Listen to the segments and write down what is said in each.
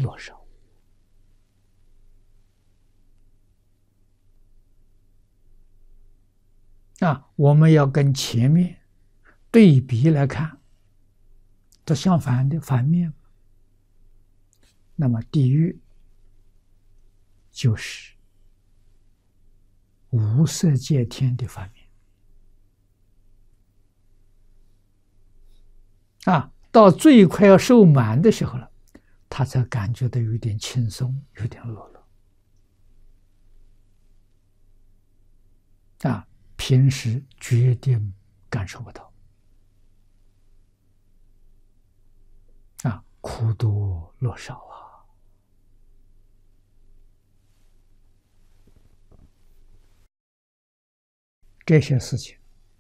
落少。我们要跟前面对比来看，这相反的反面。那么地狱就是无色界天的反面。到最快要受满的时候了，他才感觉到有点轻松，有点乐乐。平时决定感受不到。苦多乐少啊！这些事情，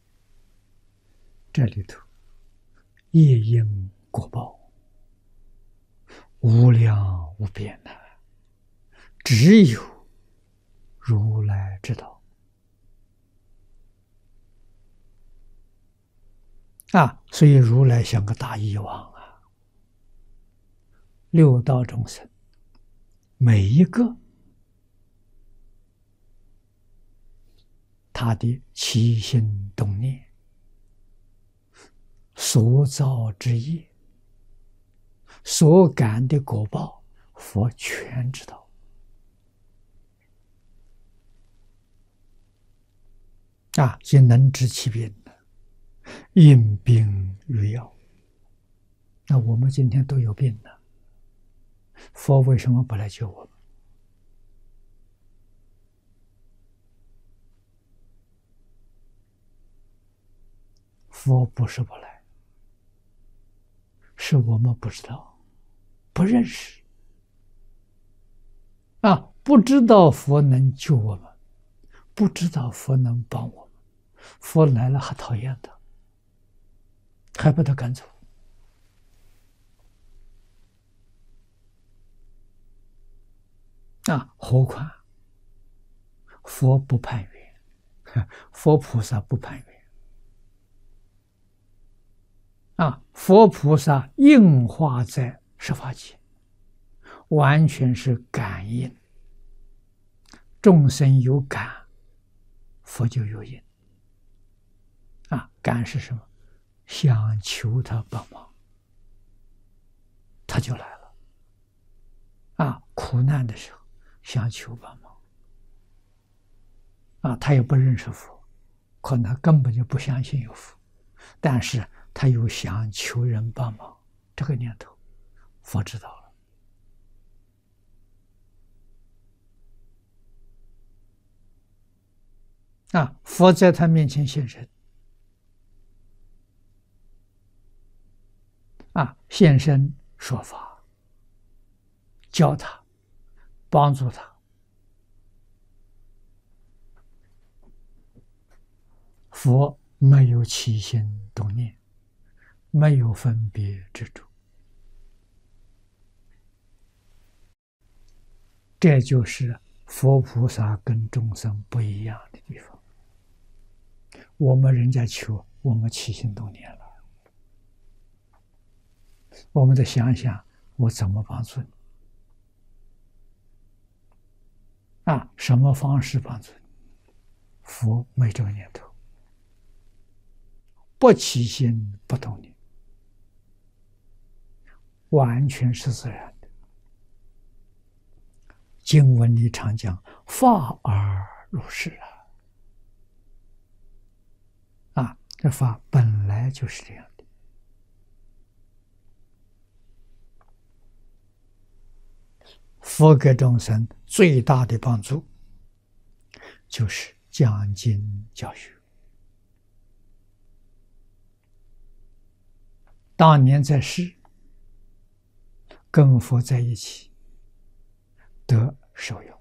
这里头业因果报，无量无边呐，只有如来知道。所以如来像个大医王啊，六道众生每一个他的起心动念、所造之业、所感的果报，佛全知道。也能知其病，因病与药。那我们今天都有病了，佛为什么不来救我们？佛不是不来，是我们不知道，不认识。不知道佛能救我们，不知道佛能帮我们，佛来了还讨厌他，还把他赶走。何况佛不攀缘，佛菩萨不攀缘。佛菩萨应化在十法界，完全是感应。众生有感，佛就有应。感是什么？想求他帮忙，他就来了。苦难的时候想求帮忙。他也不认识佛，可能根本就不相信有佛，但是他有想求人帮忙这个念头，佛知道了。佛在他面前现身。现身说法，教他，帮助他。佛没有起心动念，没有分别执着，这就是佛菩萨跟众生不一样的地方。我们人家求，我们起心动念了，我们得想想我怎么帮助你，什么方式帮助你？佛没这个念头，不起心不动念，完全是自然的。经文里常讲法而如是这法本来就是这样的。佛给众生最大的帮助就是讲经教学。当年在世，跟佛在一起，得受用。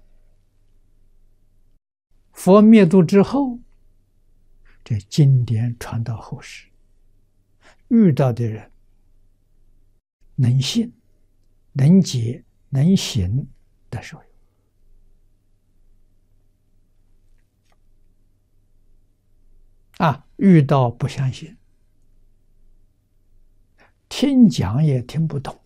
佛灭度之后，这经典传到后世，遇到的人能信、能解、能行的受用。遇到不相信，听讲也听不懂，